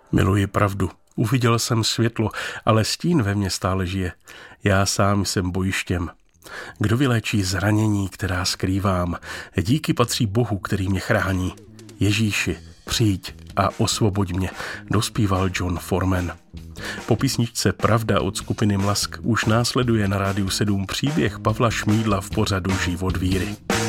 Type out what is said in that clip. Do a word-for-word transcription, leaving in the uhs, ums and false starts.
Miluji pravdu. Uviděl jsem světlo, ale stín ve mně stále žije. Já sám jsem bojištěm. Kdo vyléčí zranění, která skrývám? Díky patří Bohu, který mě chrání. Ježíši, přijď a osvoboď mě, dospíval Jon Foreman. Po písničce Pravda od skupiny Mlask už následuje na Rádiu sedm příběh Pavla Šmídla v pořadu Život víry.